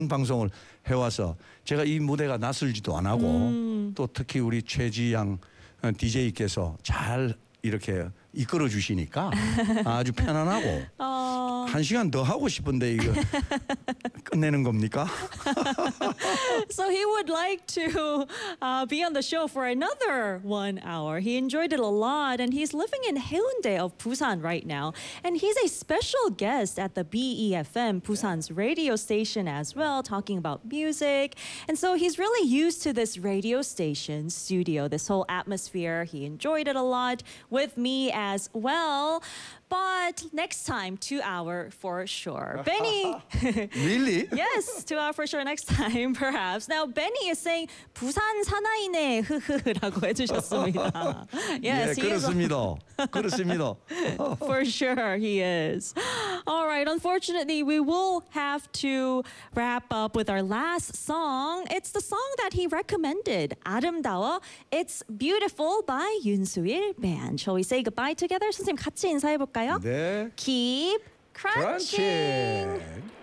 방송을 해와서 제가 이 무대가 낯설지도 안 하고 또 특히 우리 최지양 DJ께서 잘 이렇게 이끌어 주시니까 아주 편안하고 한 시간 더 하고 싶은데 이거 끝내는 겁니까? So he would like to be on the show for another 1 hour. He enjoyed it a lot, and he's living in Haeundae of Busan right now. And he's a special guest at the BEFM, Busan's radio station as well, talking about music. And so he's really used to this radio station studio, this whole atmosphere. He enjoyed it a lot with me as well. But next time, 2 hour for sure. Benny. Really? Yes, 2 hour for sure next time, perhaps. Now, Benny is saying 부산 사나이네 흐흐라고 해주셨습니다. Yes, 예, he is. 그렇습니다. 그렇습니다. For sure, he is. All right, unfortunately, we will have to wrap up with our last song. It's the song that he recommended, 아름다워. It's Beautiful by 윤수일 Band. Shall we say goodbye together? 선생님 같이 인사해볼까요? 네. Keep crunching. 크런치.